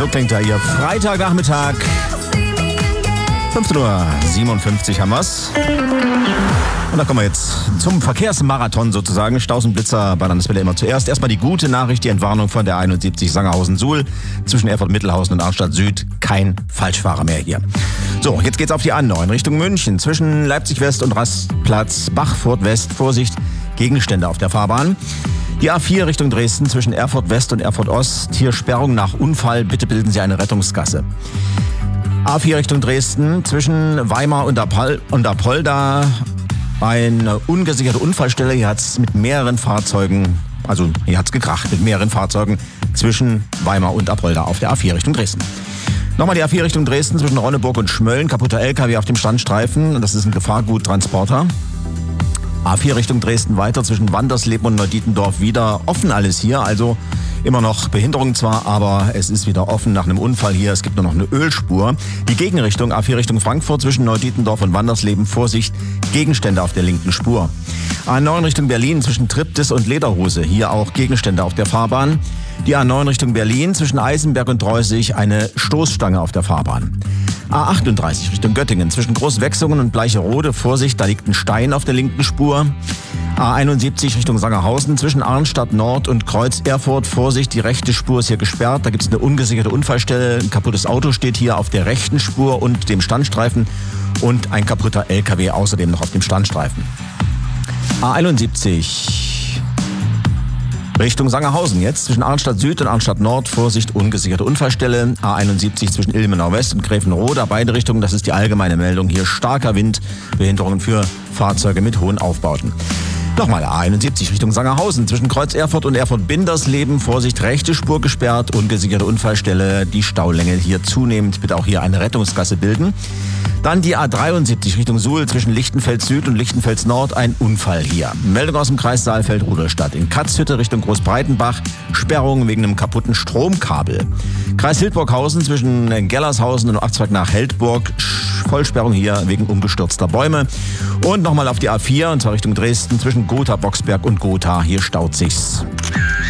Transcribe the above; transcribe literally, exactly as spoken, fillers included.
So klingt er hier. Freitagnachmittag. fünfzehn Uhr siebenundfünfzig haben wir's. Und da kommen wir jetzt zum Verkehrsmarathon sozusagen. Staus und Blitzer bei Landeswelle immer zuerst. Erstmal die gute Nachricht, die Entwarnung von der einundsiebzig Sangerhausen-Suhl zwischen Erfurt-Mittelhausen und Arnstadt Süd. Kein Falschfahrer mehr hier. So, jetzt geht's auf die A neun Richtung München. Zwischen Leipzig West und Rastplatz Bachfurt West. Vorsicht, Gegenstände auf der Fahrbahn. Die A vier Richtung Dresden zwischen Erfurt West und Erfurt Ost. Hier Sperrung nach Unfall. Bitte bilden Sie eine Rettungsgasse. A vier Richtung Dresden zwischen Weimar und Apolda. Eine ungesicherte Unfallstelle. Hier hat es mit mehreren Fahrzeugen, also hier hat es gekracht mit mehreren Fahrzeugen zwischen Weimar und Apolda auf der A vier Richtung Dresden. Nochmal die A vier Richtung Dresden zwischen Ronneburg und Schmölln. Kaputter L K W auf dem Standstreifen. Das ist ein Gefahrguttransporter. A vier Richtung Dresden weiter zwischen Wandersleben und Neudietendorf wieder offen alles hier. Also immer noch Behinderung zwar, aber es ist wieder offen nach einem Unfall hier. Es gibt nur noch eine Ölspur. Die Gegenrichtung A vier Richtung Frankfurt zwischen Neudietendorf und Wandersleben. Vorsicht, Gegenstände auf der linken Spur. A neun Richtung Berlin zwischen Triptis und Lederhose. Hier auch Gegenstände auf der Fahrbahn. Die A neun Richtung Berlin zwischen Eisenberg und Dreußig. Eine Stoßstange auf der Fahrbahn. A achtunddreißig Richtung Göttingen zwischen Großwechsungen und Bleicherode. Vorsicht, da liegt ein Stein auf der linken Spur. A einundsiebzig Richtung Sangerhausen zwischen Arnstadt Nord und Kreuz Erfurt. Vorsicht, die rechte Spur ist hier gesperrt. Da gibt es eine ungesicherte Unfallstelle. Ein kaputtes Auto steht hier auf der rechten Spur und dem Standstreifen. Und ein kaputter L K W außerdem noch auf dem Standstreifen. A einundsiebzig Richtung Sangerhausen jetzt zwischen Arnstadt Süd und Arnstadt Nord. Vorsicht, ungesicherte Unfallstelle. A einundsiebzig zwischen Ilmenau West und Gräfenroda. Beide Richtungen, das ist die allgemeine Meldung. Hier starker Wind, Behinderungen für Fahrzeuge mit hohen Aufbauten. Nochmal A einundsiebzig Richtung Sangerhausen zwischen Kreuz Erfurt und Erfurt-Bindersleben. Vorsicht, rechte Spur gesperrt, ungesicherte Unfallstelle. Die Staulänge hier zunehmend. Bitte auch hier eine Rettungsgasse bilden. Dann die A dreiundsiebzig Richtung Suhl zwischen Lichtenfels Süd und Lichtenfels Nord. Ein Unfall hier. Meldung aus dem Kreis Saalfeld-Rudolstadt. In Katzhütte Richtung Großbreitenbach. Sperrung wegen einem kaputten Stromkabel. Kreis Hildburghausen zwischen Gellershausen und Abzweig nach Heldburg. Vollsperrung hier wegen umgestürzter Bäume. Und nochmal auf die A vier, und zwar Richtung Dresden zwischen Gotha, Boxberg und Gotha. Hier staut sich's.